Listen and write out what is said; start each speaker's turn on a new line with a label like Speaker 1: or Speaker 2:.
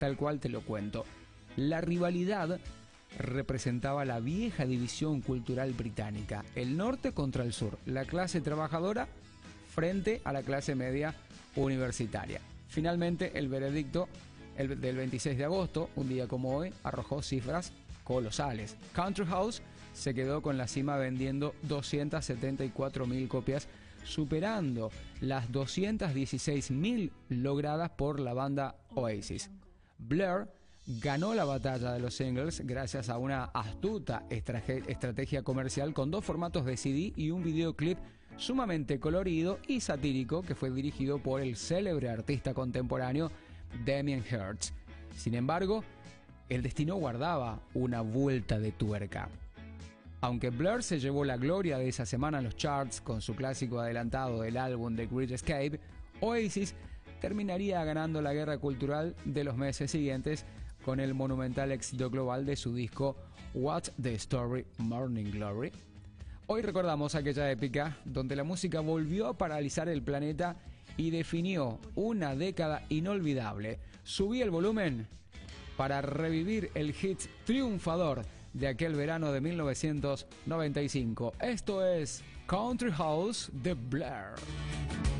Speaker 1: tal cual te lo cuento. La rivalidad representaba la vieja división cultural británica, el norte contra el sur, la clase trabajadora frente a la clase media universitaria. Finalmente, el veredicto del 26 de agosto, un día como hoy, arrojó cifras colosales. Country House se quedó con la cima vendiendo 274.000 copias, superando las 216.000 logradas por la banda Oasis. Blur ganó la batalla de los singles gracias a una astuta estrategia comercial con 2 formatos de CD y un videoclip sumamente colorido y satírico que fue dirigido por el célebre artista contemporáneo Damien Hirst. Sin embargo, el destino guardaba una vuelta de tuerca. Aunque Blur se llevó la gloria de esa semana en los charts con su clásico adelantado del álbum The Great Escape, Oasis terminaría ganando la guerra cultural de los meses siguientes con el monumental éxito global de su disco What's the Story, Morning Glory. Hoy recordamos aquella época donde la música volvió a paralizar el planeta y definió una década inolvidable. Subí el volumen para revivir el hit triunfador de aquel verano de 1995. Esto es Country House de Blur.